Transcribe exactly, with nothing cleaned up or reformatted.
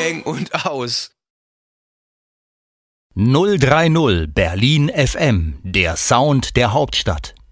Bang und aus. null drei null Berlin F M, der Sound der Hauptstadt.